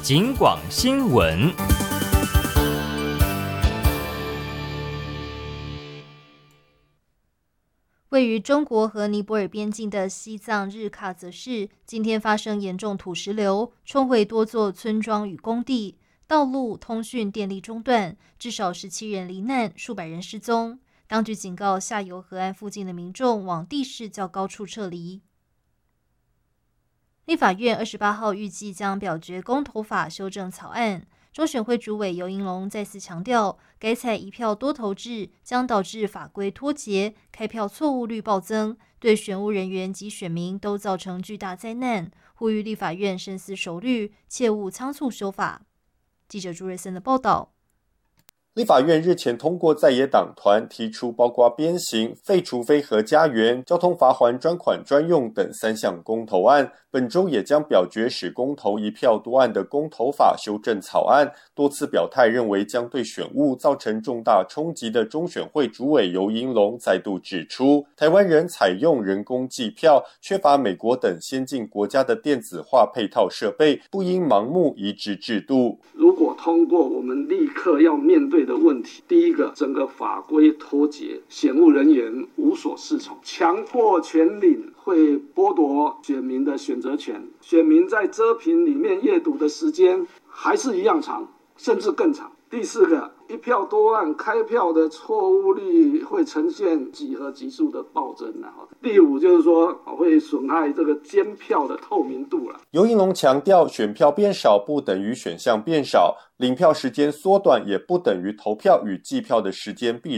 警广新闻。 位于中国和尼泊尔边境的西藏日喀则市，今天发生严重土石流，冲毁多座村庄与工地，道路、通讯、电力中断，至少17人罹难，数百人失踪。当局警告下游河岸附近的民众往地势较高处撤离。立法院28号预计将表决公投法修正草案。中选会主委游盈隆再次强调，改采一票多投制将导致法规脱节，开票错误率暴增，对选务人员及选民都造成巨大灾难，呼吁立法院深思熟虑，切勿仓促修法。记者朱瑞森的报道。 立法院日前通过在野党团提出包括鞭刑、废除非核家园、交通罚锾专款专用等3项公投案，本周也将表决使公投一票多案的公投法修正草案。多次表态认为将对选务造成重大冲击的中选会主委游盈隆再度指出，台湾人采用人工计票，缺乏美国等先进国家的电子化配套设备，不应盲目移植制度。 如果通过，我们立刻要面对的问题，第一个，整个法规脱节，选务人员无所适从，强迫全领会剥夺选民的选择权，选民在遮屏里面阅读的时间还是一样长，甚至更长。第四个，一票多案开票的错误率会呈现几何级数的暴增。第五就是说会损害这个监票的透明度了。 游盈隆强调，选票变少不等于选项变少，领票时间缩短也不等于投票与计票的时间必